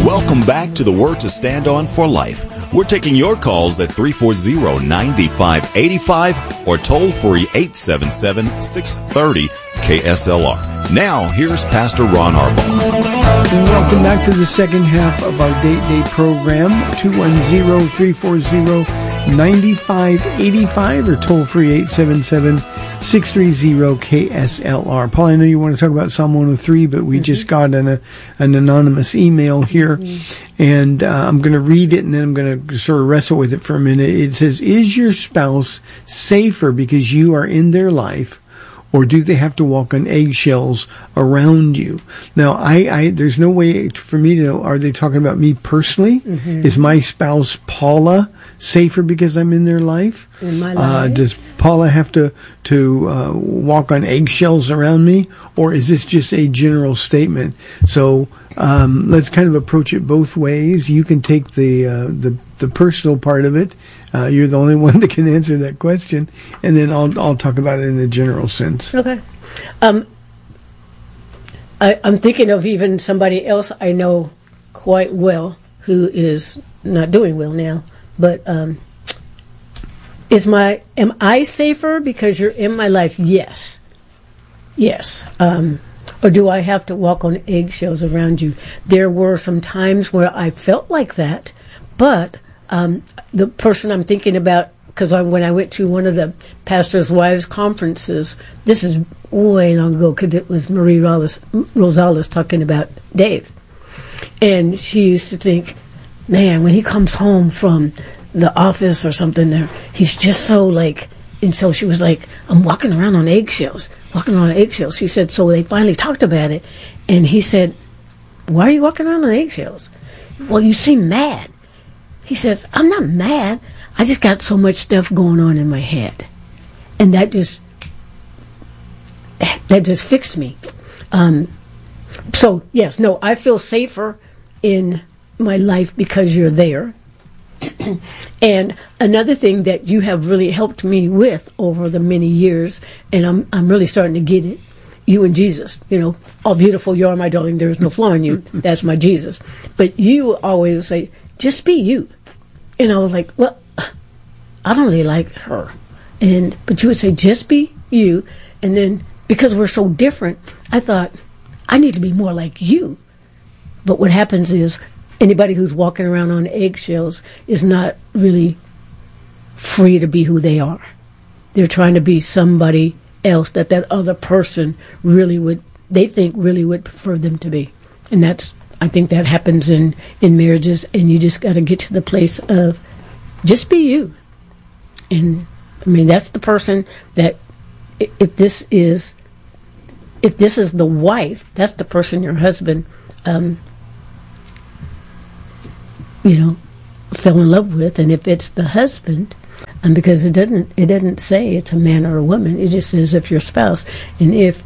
Welcome back to the Word to Stand On for Life. We're taking your calls at 340-9585 or toll free 877-630-KSLR. Now, here's Pastor Ron Arbaugh. Welcome back to the second half of our Date Day program, 210-340-9585 or toll free 877-630-KSLR. Paul, I know you want to talk about Psalm 103, but we just got an anonymous email here, and I'm going to read it, and then I'm going to sort of wrestle with it for a minute. It says, is your spouse safer because you are in their life, or do they have to walk on eggshells around you? Now, I there's no way for me to know, are they talking about me personally? Is my spouse, Paula, safer because I'm in their life? In my life? Does Paula have to walk on eggshells around me? Or is this just a general statement? So let's kind of approach it both ways. You can take the personal part of it. You're the only one that can answer that question, and then I'll talk about it in a general sense. Okay. I'm thinking of even somebody else I know quite well who is not doing well now. But am I safer because you're in my life? Yes. Or do I have to walk on eggshells around you? There were some times where I felt like that, but the person I'm thinking about, because when I went to one of the pastors' wives' conferences, this is way long ago, because it was Marie Rosales talking about Dave. And she used to think, man, when he comes home from the office or something, he's just so like, and so she was like, I'm walking around on eggshells. She said, so they finally talked about it. And he said, why are you walking around on eggshells? Well, you seem mad. He says, I'm not mad. I just got so much stuff going on in my head. And that just fixed me. So, yes, no, I feel safer in my life because you're there. And another thing that you have really helped me with over the many years, and I'm really starting to get it, you and Jesus, all beautiful, you are my darling, there is no flaw in you. That's my Jesus. But you always say, just be you. And I was like, well, I don't really like her. But you would say, just be you. And then, because we're so different, I thought, I need to be more like you. But what happens is, anybody who's walking around on eggshells is not really free to be who they are. They're trying to be somebody else that other person really would prefer them to be. And I think that happens in marriages, and you just got to get to the place of just be you. And I mean, that's the person that if this is the wife, that's the person your husband fell in love with. And if it's the husband, and because it doesn't say it's a man or a woman, it just says if your spouse. And if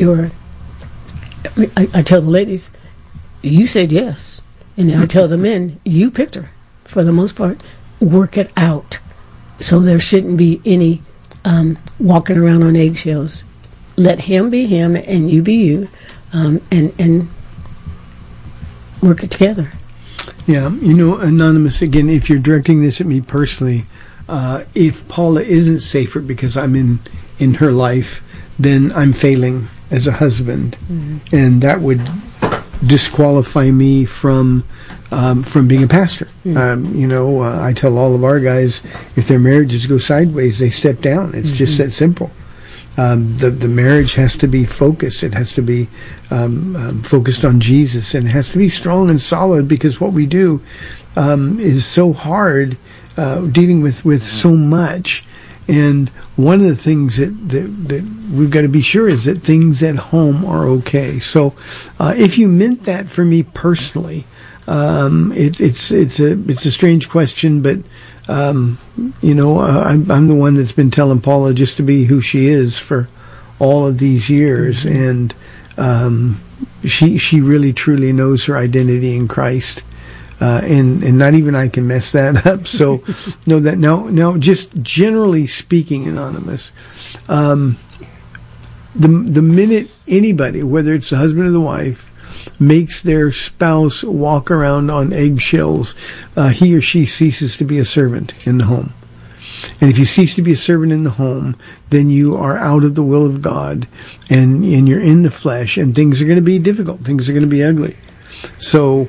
I tell the ladies, you said yes, and I tell the men, you picked her. For the most part, work it out. So there shouldn't be any walking around on eggshells. Let him be him and you be you, and work it together. Yeah, Anonymous, again, if you're directing this at me personally, if Paula isn't safer because I'm in her life, then I'm failing as a husband, and that would disqualify me from being a pastor. I tell all of our guys, if their marriages go sideways, they step down. It's just that simple. The marriage has to be focused. It has to be focused on Jesus, and it has to be strong and solid, because what we do is so hard, dealing with so much. And one of the things that we've got to be sure is that things at home are okay. So if you meant that for me personally, it's a strange question, but I'm the one that's been telling Paula just to be who she is for all of these years, and she really truly knows her identity in Christ, and not even I can mess that up. So know that now. Just generally speaking, Anonymous, the minute anybody, whether it's the husband or the wife, makes their spouse walk around on eggshells, he or she ceases to be a servant in the home. And if you cease to be a servant in the home, then you are out of the will of God, and you're in the flesh, and things are going to be difficult. Things are going to be ugly. So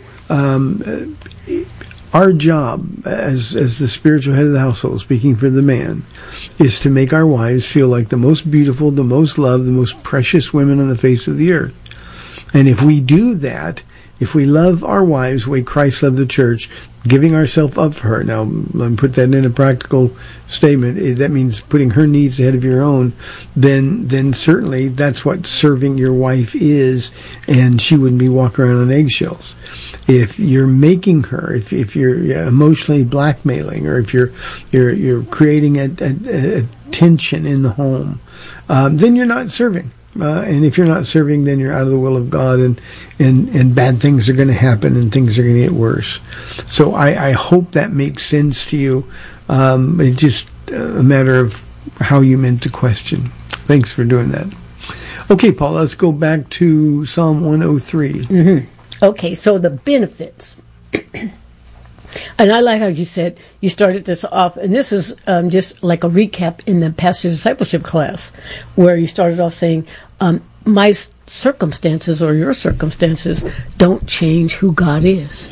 our job as the spiritual head of the household, speaking for the man, is to make our wives feel like the most beautiful, the most loved, the most precious women on the face of the earth. And if we do that, if we love our wives the way Christ loved the church, giving ourselves up for her. Now, let me put that in a practical statement. That means putting her needs ahead of your own. Then certainly that's what serving your wife is, and she wouldn't be walking around on eggshells. If you're making her, if you're emotionally blackmailing, or if you're creating a tension in the home, then you're not serving. And if you're not serving, then you're out of the will of God, and bad things are going to happen, and things are going to get worse. So I hope that makes sense to you. It's just a matter of how you meant the question. Thanks for doing that. Okay, Paul, let's go back to Psalm 103. Mm-hmm. Okay, so the benefits. And I like how you said you started this off, and this is just like a recap in the pastor's discipleship class, where you started off saying, my circumstances or your circumstances don't change who God is.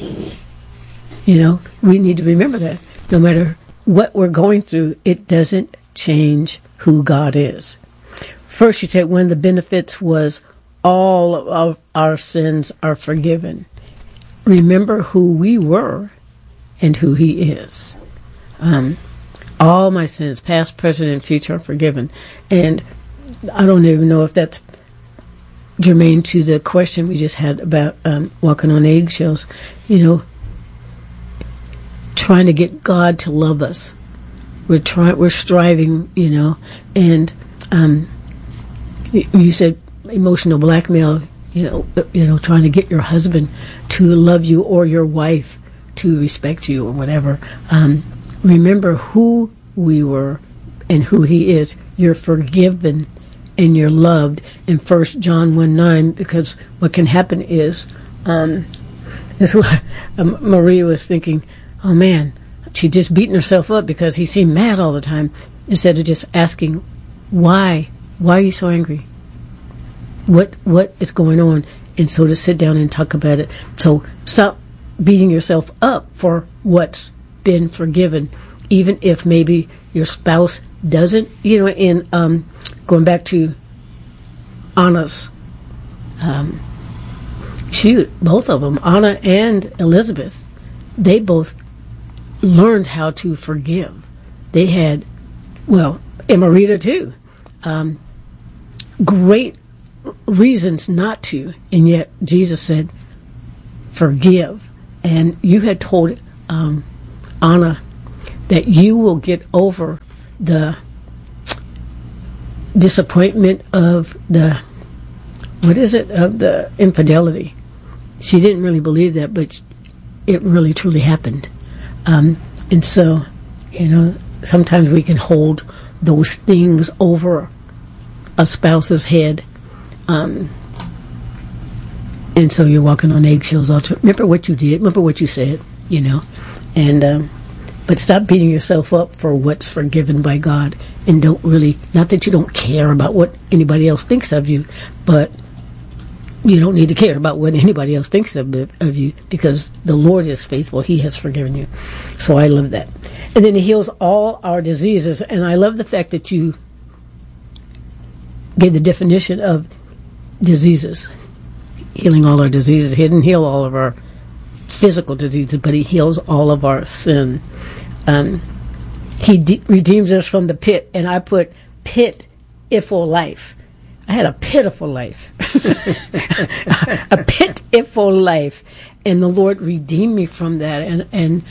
We need to remember that. No matter what we're going through, it doesn't change who God is. First, you said one of the benefits was all of our sins are forgiven. Remember who we were and who He is. All my sins, past, present, and future, are forgiven. And I don't even know if that's germane to the question we just had about walking on eggshells. Trying to get God to love us. We're striving, and you said emotional blackmail, trying to get your husband to love you, or your wife to respect you, or whatever. Remember who we were and who He is. You're forgiven and you're loved in 1 John 1:9, because what can happen is, this is what Maria was thinking, oh man, she's just beating herself up because he seemed mad all the time, instead of just asking, why are you so angry? What is going on? And so to sit down and talk about it. So stop beating yourself up for what's been forgiven, even if maybe your spouse doesn't. In going back to Anna's, both of them, Anna and Elizabeth, they both learned how to forgive. They had, and Marita too, great reasons not to, and yet Jesus said, forgive. And you had told Anna that you will get over the disappointment of the infidelity. She didn't really believe that, but it really truly happened. And so, sometimes we can hold those things over a spouse's head. And so you're walking on eggshells. Remember what you did. Remember what you said, And but stop beating yourself up for what's forgiven by God. And don't really, not that you don't care about what anybody else thinks of you, but you don't need to care about what anybody else thinks of you, because the Lord is faithful. He has forgiven you. So I love that. And then He heals all our diseases. And I love the fact that you gave the definition of diseases. Healing all our diseases. He didn't heal all of our physical diseases, but He heals all of our sin. He redeems us from the pit. And I put pitiful life. I had a pitiful life. A pitiful life. And the Lord redeemed me from that. And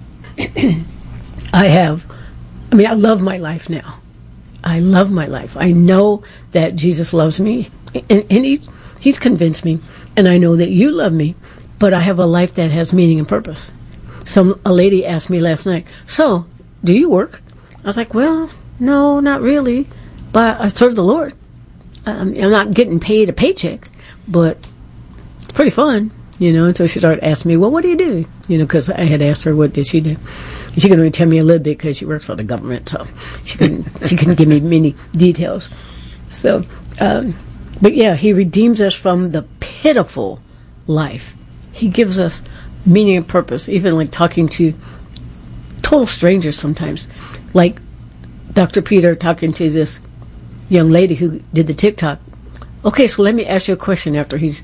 I love my life now. I love my life. I know that Jesus loves me. And He's convinced me. And I know that you love me. But I have a life that has meaning and purpose. A lady asked me last night, so, do you work? I was like, well, no, not really. But I serve the Lord. I'm not getting paid a paycheck, but pretty fun, until she started asking me, well, what do you do? Because I had asked her, what did she do? She could only tell me a little bit because she works for the government, so she couldn't give me many details. So, but yeah, he redeems us from the pitiful life. He gives us meaning and purpose, even like talking to total strangers sometimes. Like Dr. Peter talking to this young lady who did the TikTok. Okay, so let me ask you a question after he's,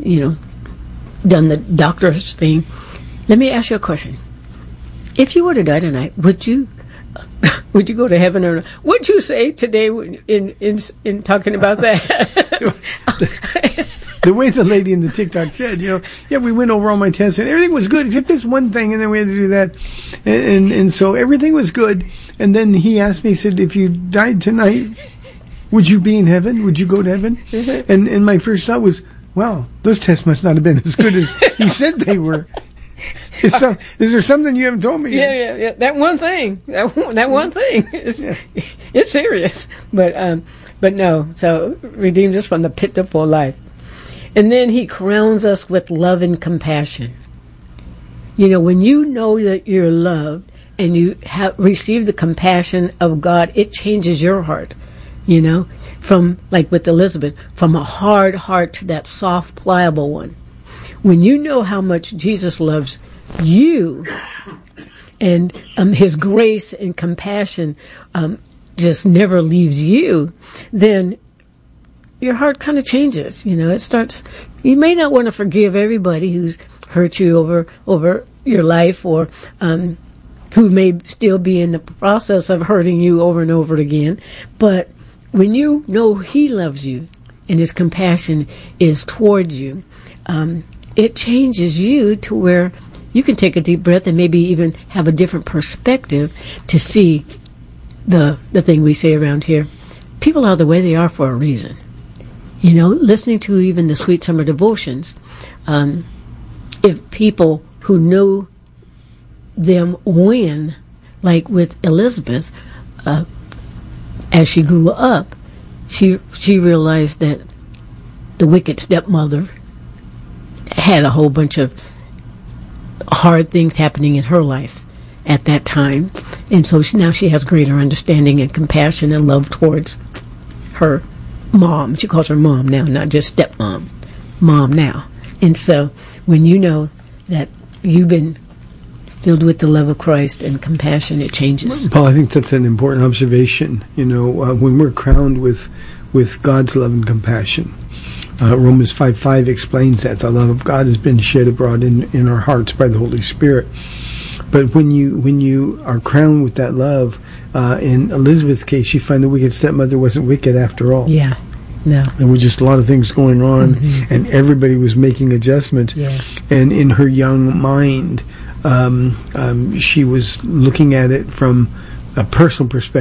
done the doctor's thing. Let me ask you a question. If you were to die tonight, would you go to heaven or not? What'd you say today in talking about that? The way the lady in the TikTok said, we went over all my tests and everything was good except this one thing, and then we had to do that, and so everything was good. And then he asked me, he said, if you died tonight, would you be in heaven? Would you go to heaven? Mm-hmm. And my first thought was, wow, those tests must not have been as good as you said they were. Is there something you haven't told me yet? Yeah. That one thing. That one thing. It's serious. But no. So redeems us from the pitiful life. And then he crowns us with love and compassion. When you know that you're loved and you have received the compassion of God, it changes your heart. From, like with Elizabeth, from a hard heart to that soft, pliable one. When you know how much Jesus loves you, and his grace and compassion just never leaves you, then your heart kind of changes. It starts. You may not want to forgive everybody who's hurt you over your life, or who may still be in the process of hurting you over and over again, but when you know he loves you and his compassion is towards you, it changes you to where you can take a deep breath and maybe even have a different perspective to see the thing we say around here. People are the way they are for a reason. Listening to even the Sweet Summer Devotions, if people who know them when, like with Elizabeth, as she grew up, she realized that the wicked stepmother had a whole bunch of hard things happening in her life at that time, and so now she has greater understanding and compassion and love towards her mom. She calls her mom now, not just stepmom, mom now. And so when you know that you've been filled with the love of Christ and compassion, it changes. Paul, I think that's an important observation. When we're crowned with God's love and compassion, Romans 5:5 explains that the love of God has been shed abroad in our hearts by the Holy Spirit. But when you are crowned with that love, in Elizabeth's case, she found the wicked stepmother wasn't wicked after all. Yeah. No. There were just a lot of things going on, and everybody was making adjustments. Yeah. And in her young mind, she was looking at it from a personal perspective.